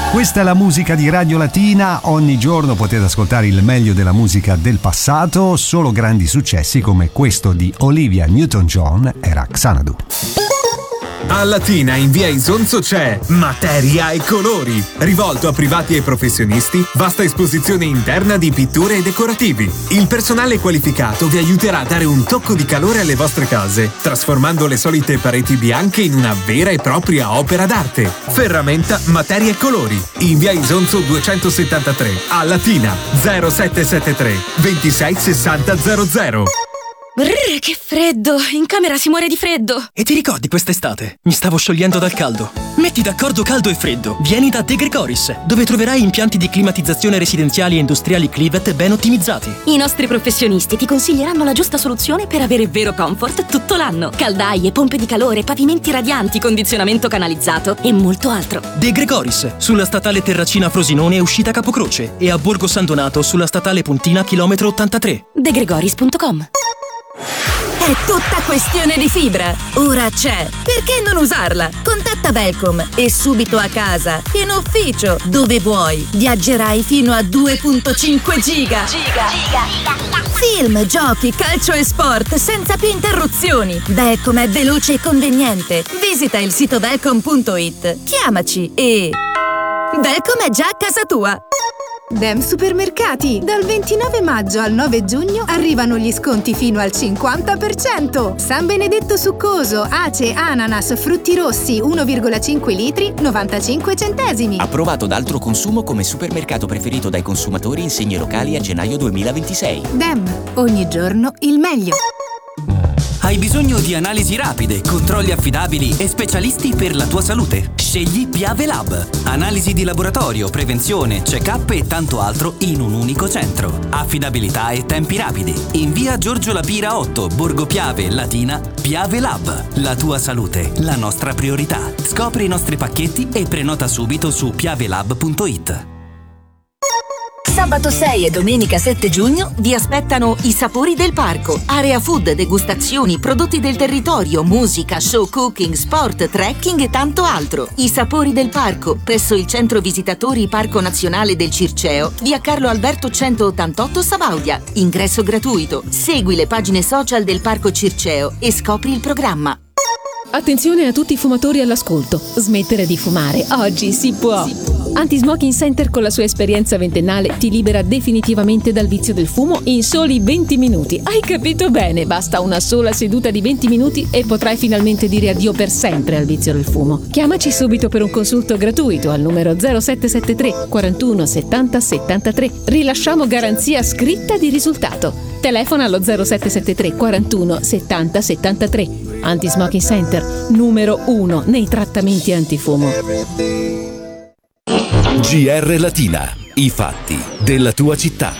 Questa è la musica di Radio Latina, ogni giorno potete ascoltare il meglio della musica del passato, solo grandi successi come questo di Olivia Newton-John e Xanadu. A Latina in via Isonzo c'è Materia e Colori, rivolto a privati e professionisti, vasta esposizione interna di pitture e decorativi. Il personale qualificato vi aiuterà a dare un tocco di calore alle vostre case, trasformando le solite pareti bianche in una vera e propria opera d'arte. Ferramenta Materia e Colori, in via Isonzo 273, a Latina 0773 26 60 00. Brrr, che freddo! In camera si muore di freddo! E ti ricordi quest'estate? Mi stavo sciogliendo dal caldo. Metti d'accordo caldo e freddo. Vieni da De Gregoris, dove troverai impianti di climatizzazione residenziali e industriali Clivet ben ottimizzati. I nostri professionisti ti consiglieranno la giusta soluzione per avere vero comfort tutto l'anno. Caldaie, pompe di calore, pavimenti radianti, condizionamento canalizzato e molto altro. De Gregoris, sulla statale Terracina Frosinone uscita Capocroce e a Borgo San Donato sulla statale Pontina chilometro 83. degregoris.com. È tutta questione di fibra. Ora c'è. Perché non usarla? Contatta Velcom e subito a casa, in ufficio, dove vuoi. Viaggerai fino a 2.5 giga. Film, giochi, calcio e sport senza più interruzioni. Velcom è veloce e conveniente. Visita il sito velcom.it. Chiamaci e... Velcom è già a casa tua. Dem Supermercati! Dal 29 maggio al 9 giugno arrivano gli sconti fino al 50%! San Benedetto succoso, ace, ananas, frutti rossi 1,5 litri, 95 centesimi. Approvato da altro consumo come supermercato preferito dai consumatori in segni locali a gennaio 2026. Dem, ogni giorno il meglio! Hai bisogno di analisi rapide, controlli affidabili e specialisti per la tua salute? Scegli Piave Lab. Analisi di laboratorio, prevenzione, check-up e tanto altro in un unico centro. Affidabilità e tempi rapidi. In via Giorgio Lapira 8, Borgo Piave, Latina, Piave Lab. La tua salute, la nostra priorità. Scopri i nostri pacchetti e prenota subito su piavelab.it. Sabato 6 e domenica 7 giugno vi aspettano i Sapori del Parco. Area food, degustazioni, prodotti del territorio, musica, show cooking, sport, trekking e tanto altro. I Sapori del Parco, presso il centro visitatori Parco Nazionale del Circeo, via Carlo Alberto 188 Sabaudia. Ingresso gratuito. Segui le pagine social del Parco Circeo e scopri il programma. Attenzione a tutti i fumatori all'ascolto. Smettere di fumare oggi si può. Anti-Smoking Center con la sua esperienza ventennale ti libera definitivamente dal vizio del fumo in soli 20 minuti. Hai capito bene? Basta una sola seduta di 20 minuti e potrai finalmente dire addio per sempre al vizio del fumo. Chiamaci subito per un consulto gratuito al numero 0773 41 70 73. Rilasciamo garanzia scritta di risultato. Telefona allo 0773 41 70 73. Anti-Smoking Center, numero 1 nei trattamenti antifumo. GR Latina, i fatti della tua città.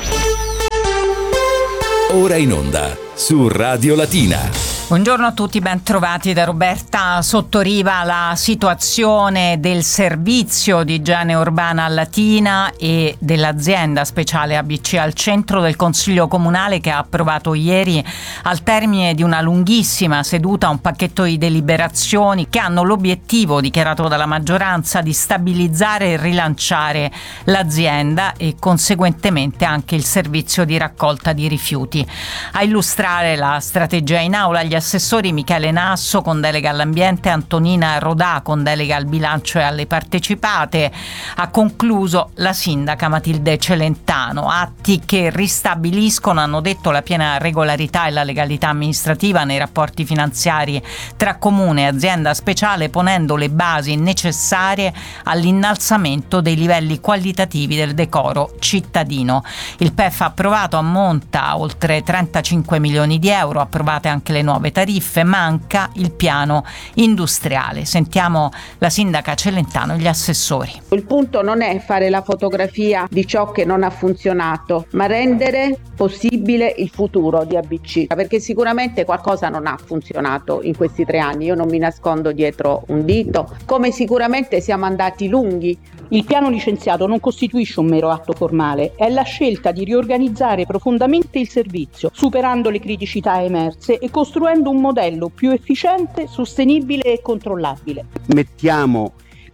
Ora in onda su Radio Latina. Buongiorno a tutti, ben trovati da Roberta Sottoriva. La situazione del servizio di igiene urbana a Latina e dell'azienda speciale ABC al centro del Consiglio Comunale, che ha approvato ieri al termine di una lunghissima seduta un pacchetto di deliberazioni che hanno l'obiettivo dichiarato dalla maggioranza di stabilizzare e rilanciare l'azienda e conseguentemente anche il servizio di raccolta di rifiuti. A illustrare la strategia in aula gli assessori Michele Nasso con delega all'ambiente, Antonina Rodà con delega al bilancio e alle partecipate. Ha concluso la sindaca Matilde Celentano. Atti che ristabiliscono, hanno detto, la piena regolarità e la legalità amministrativa nei rapporti finanziari tra comune e azienda speciale, ponendo le basi necessarie all'innalzamento dei livelli qualitativi del decoro cittadino. Il PEF approvato ammonta a oltre 35 milioni di euro, approvate anche le nuove tariffe, manca il piano industriale. Sentiamo la sindaca Celentano e gli assessori. Il punto non è fare la fotografia di ciò che non ha funzionato, ma rendere possibile il futuro di ABC, perché sicuramente qualcosa non ha funzionato in questi 3 anni, io non mi nascondo dietro un dito, come sicuramente siamo andati lunghi. Il piano licenziato non costituisce un mero atto formale, è la scelta di riorganizzare profondamente il servizio, superando le criticità emerse e costruendo un modello più efficiente, sostenibile e controllabile. Mettiamo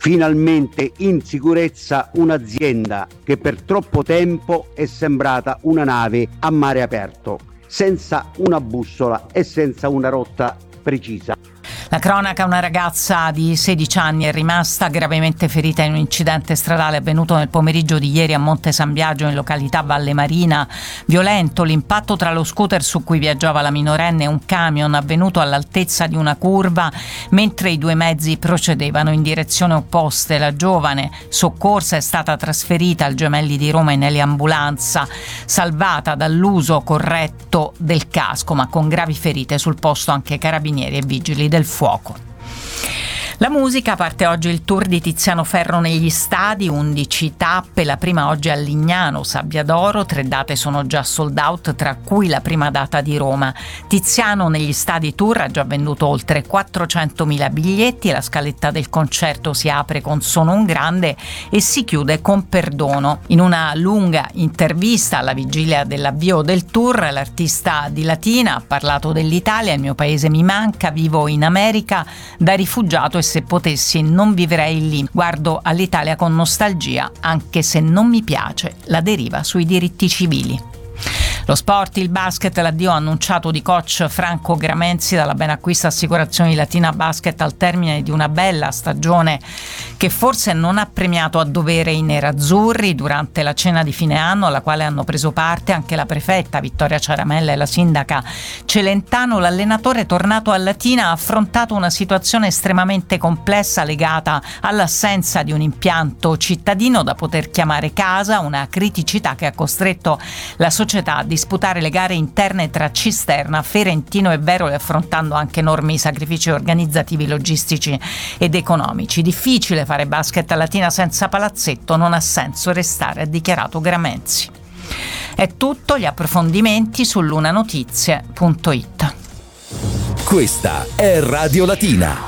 finalmente in sicurezza un'azienda che per troppo tempo è sembrata una nave a mare aperto, senza una bussola e senza una rotta precisa. La cronaca: una ragazza di 16 anni è rimasta gravemente ferita in un incidente stradale avvenuto nel pomeriggio di ieri a Monte San Biagio, in località Valle Marina. Violento l'impatto tra lo scooter su cui viaggiava la minorenne e un camion, avvenuto all'altezza di una curva mentre i due mezzi procedevano in direzione opposte. La giovane, soccorsa, è stata trasferita al Gemelli di Roma in eliambulanza, salvata dall'uso corretto del casco, ma con gravi ferite sul posto anche carabinieri e vigili del fuoco. La musica: parte oggi il tour di Tiziano Ferro negli stadi, 11 tappe, la prima oggi a Lignano, Sabbia d'Oro, 3 date sono già sold out, tra cui la prima data di Roma. Tiziano negli stadi tour ha già venduto oltre 400.000 biglietti, la scaletta del concerto si apre con Sono un grande e si chiude con Perdono. In una lunga intervista alla vigilia dell'avvio del tour, l'artista di Latina ha parlato dell'Italia: il mio paese mi manca, vivo in America da rifugiato e se potessi non vivrei lì. Guardo all'Italia con nostalgia, anche se non mi piace la deriva sui diritti civili. Lo sport, il basket, l'addio annunciato di coach Franco Gramenzi dalla Benacquista Assicurazioni Latina Basket al termine di una bella stagione che forse non ha premiato a dovere i nerazzurri. Durante la cena di fine anno, alla quale hanno preso parte anche la prefetta Vittoria Ciaramella e la sindaca Celentano, l'allenatore tornato a Latina ha affrontato una situazione estremamente complessa legata all'assenza di un impianto cittadino da poter chiamare casa, una criticità che ha costretto la società a disputare le gare interne tra Cisterna, Ferentino e Veroli, affrontando anche enormi sacrifici organizzativi, logistici ed economici. Difficile fare basket a Latina senza palazzetto, non ha senso restare, ha dichiarato Gramenzi. È tutto, gli approfondimenti su lunanotizie.it. Questa è Radio Latina.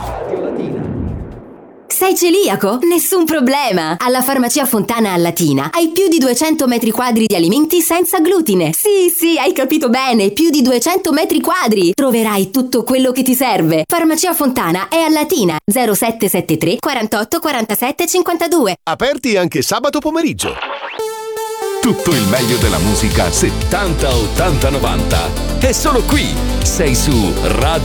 Sei celiaco? Nessun problema! Alla Farmacia Fontana a Latina hai più di 200 metri quadri di alimenti senza glutine. Sì, hai capito bene, più di 200 metri quadri! Troverai tutto quello che ti serve. Farmacia Fontana è a Latina, 0773 48 47 52. Aperti anche sabato pomeriggio. Tutto il meglio della musica 70, 80, 90. È solo qui. Sei su Radio